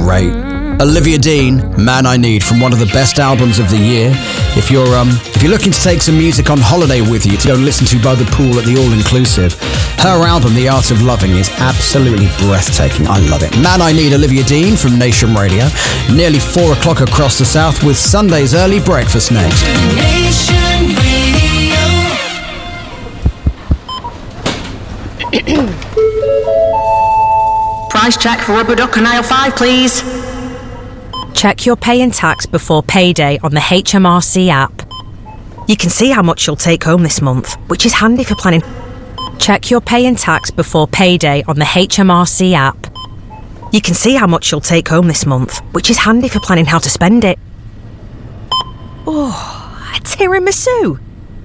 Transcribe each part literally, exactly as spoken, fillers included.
great. Olivia Dean, Man I Need, from one of the best albums of the year. If you're um, if you're looking to take some music on holiday with you to go and listen to by the pool at the All-Inclusive, her album, The Art of Loving, is absolutely breathtaking. I love it. Man I Need, Olivia Dean from Nation Radio. Nearly four o'clock across the south with Sunday's early breakfast next. Nation Radio. Price check for rubber duck on aisle five, please. Check your pay and tax before payday on the H M R C app. You can see how much you'll take home this month, which is handy for planning. Check your pay and tax before payday on the H M R C app. You can see how much you'll take home this month, which is handy for planning how to spend it. Oh, a tiramisu!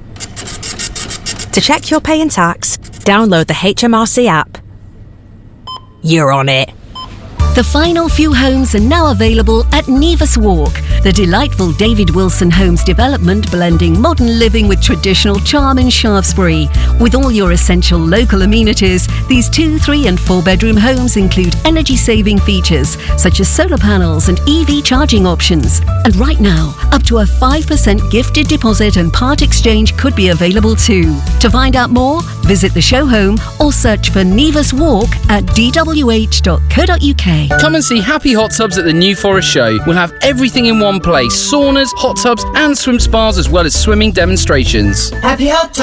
To check your pay and tax, download the H M R C app. You're on it. The final few homes are now available at Nevis Walk, the delightful David Wilson Homes development blending modern living with traditional charm in Shaftesbury. With all your essential local amenities, these two, three and four bedroom homes include energy-saving features such as solar panels and E V charging options. And right now, up to a five percent gifted deposit and part exchange could be available too. To find out more, visit the show home or search for Nevis Walk at d w h dot co dot u k. Come and see Happy Hot Tubs at the New Forest Show. We'll have everything in one place: saunas, hot tubs and swim spas, as well as swimming demonstrations. Happy Hot Tubs.